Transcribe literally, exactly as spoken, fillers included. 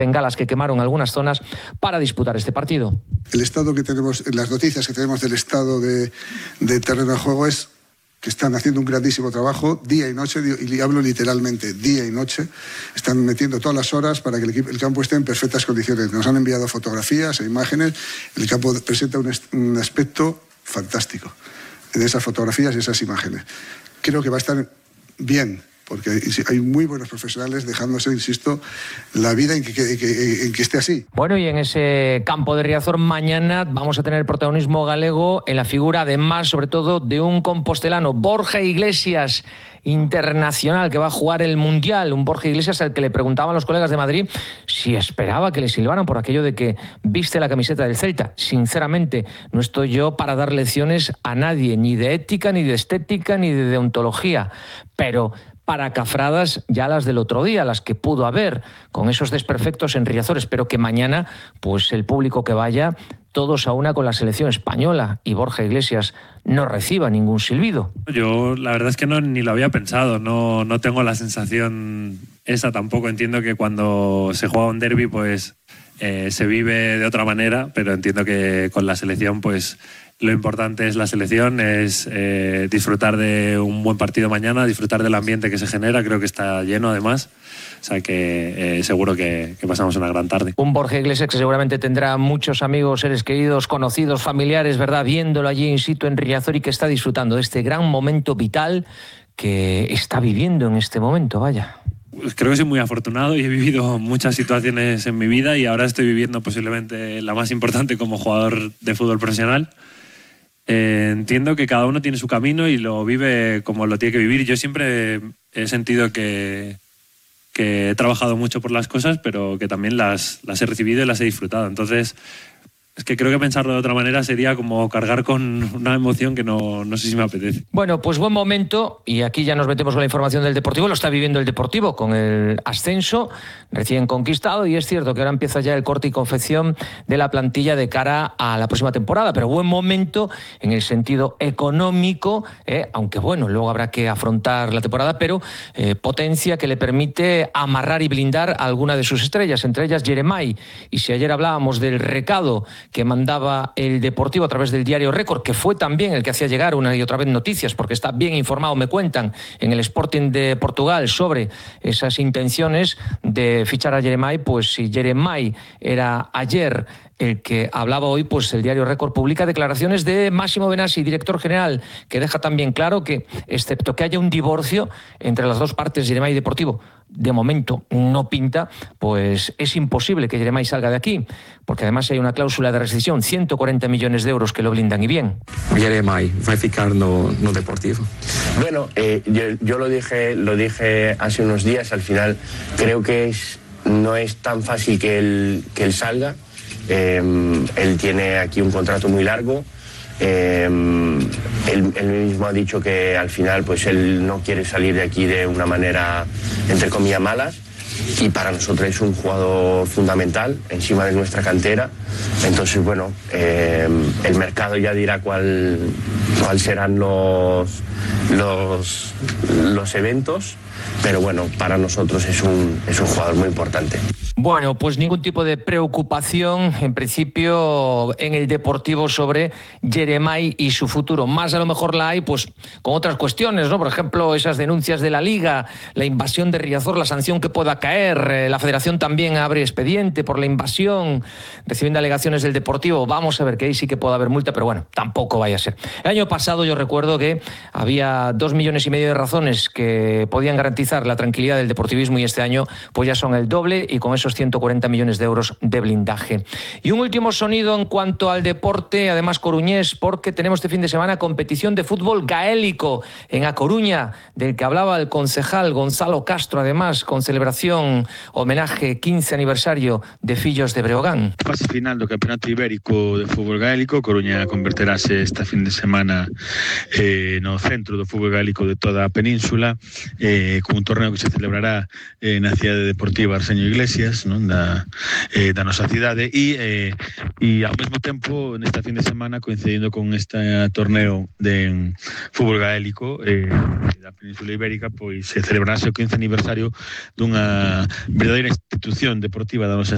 bengalas que quemaron algunas zonas para disputar este partido. El estado que tenemos, las noticias que tenemos del estado de, de terreno de juego es que están haciendo un grandísimo trabajo día y noche, y hablo literalmente día y noche. Están metiendo todas las horas para que el, el campo esté en perfectas condiciones. Nos han enviado fotografías e imágenes. El campo presenta un, un aspecto fantástico de esas fotografías y esas imágenes. Creo que va a estar bien, porque hay muy buenos profesionales dejándose, insisto, la vida en que, que, que, en que esté así. Bueno, y en ese campo de Riazor mañana vamos a tener protagonismo galego en la figura, además, sobre todo, de un compostelano, Borja Iglesias, internacional, que va a jugar el Mundial. Un Borja Iglesias al que le preguntaban los colegas de Madrid si esperaba que le silbaran por aquello de que viste la camiseta del Celta. Sinceramente, no estoy yo para dar lecciones a nadie, ni de ética, ni de estética, ni de deontología, pero para cafradas ya las del otro día, las que pudo haber, con esos desperfectos en Riazor. Espero que mañana, pues el público que vaya, todos a una con la selección española, y Borja Iglesias no reciba ningún silbido. Yo la verdad es que no ni lo había pensado, no, no tengo la sensación esa tampoco. Entiendo que cuando se juega un derbi pues eh, se vive de otra manera, pero entiendo que con la selección pues lo importante es la selección, es eh, disfrutar de un buen partido mañana, disfrutar del ambiente que se genera, creo que está lleno además. O sea que eh, seguro que, que pasamos una gran tarde. Un Borja Iglesias que seguramente tendrá muchos amigos, seres queridos, conocidos, familiares, ¿verdad? Viéndolo allí in situ en Riazor, y que está disfrutando de este gran momento vital que está viviendo en este momento, vaya. Creo que soy muy afortunado y he vivido muchas situaciones en mi vida, y ahora estoy viviendo posiblemente la más importante como jugador de fútbol profesional. Eh, entiendo que cada uno tiene su camino y lo vive como lo tiene que vivir. Yo siempre he sentido que, que he trabajado mucho por las cosas, pero que también las, las he recibido y las he disfrutado. Entonces, es que creo que pensarlo de otra manera sería como cargar con una emoción que no, no sé si me apetece. Bueno, pues buen momento, y aquí ya nos metemos con la información del Deportivo. Lo está viviendo el Deportivo con el ascenso recién conquistado, y es cierto que ahora empieza ya el corte y confección de la plantilla de cara a la próxima temporada, pero buen momento en el sentido económico, eh, aunque bueno, luego habrá que afrontar la temporada, pero eh, potencia que le permite amarrar y blindar a alguna de sus estrellas, entre ellas Jeremai. Y si ayer hablábamos del recado que mandaba el Deportivo a través del diario Récord, que fue también el que hacía llegar una y otra vez noticias, porque está bien informado, me cuentan, en el Sporting de Portugal sobre esas intenciones de fichar a Jeremai, pues si Jeremai era ayer el que hablaba hoy, pues el diario Récord publica declaraciones de Máximo Benassi, director general, que deja también claro que, excepto que haya un divorcio entre las dos partes, Jeremai y Deportivo, de momento no pinta, pues es imposible que Jeremai salga de aquí, porque además hay una cláusula de rescisión, ciento cuarenta millones de euros que lo blindan, y bien. Jeremai vai ficar no, no Deportivo. Bueno, eh, yo, yo lo dije, lo dije hace unos días, al final creo que es, no es tan fácil que él, que él salga. Eh, él tiene aquí un contrato muy largo. Eh, él, él mismo ha dicho que al final pues él no quiere salir de aquí de una manera entre comillas malas, y para nosotros es un jugador fundamental encima de nuestra cantera. Entonces bueno, eh, el mercado ya dirá cuál, cuál serán los, los, los eventos, pero bueno, para nosotros es un, es un jugador muy importante. Bueno, pues ningún tipo de preocupación, en principio, en el Deportivo sobre Jeremai y su futuro. Más a lo mejor la hay, pues, con otras cuestiones, ¿no? Por ejemplo, esas denuncias de la Liga, la invasión de Riazor, la sanción que pueda caer. La Federación también abre expediente por la invasión, recibiendo alegaciones del Deportivo. Vamos a ver, que ahí sí que puede haber multa, pero bueno, tampoco vaya a ser. El año pasado yo recuerdo que había dos millones y medio de razones que podían garantizar la tranquilidad del deportivismo, y este año pues ya son el doble, y con esos ciento cuarenta millones de euros de blindaje. Y un último sonido en cuanto al deporte, además coruñés, porque tenemos este fin de semana competición de fútbol gaélico en A Coruña, del que hablaba el concejal Gonzalo Castro, además con celebración, homenaje quince aniversario de Fillos de Breogán. Fase final do Campeonato Ibérico de Fútbol Gaélico. Coruña converterase esta fin de semana eh, no centro do fútbol gaélico de toda a península, eh, con un torneo que se celebrará eh, na cidade deportiva Arsenio Iglesias, non, da, eh, da nosa cidade, e, eh, e ao mesmo tempo nesta fin de semana, coincidindo con este torneo de fútbol gaélico eh, da Península Ibérica, pois se celebrarase o quince aniversario dunha verdadeira institución deportiva da nosa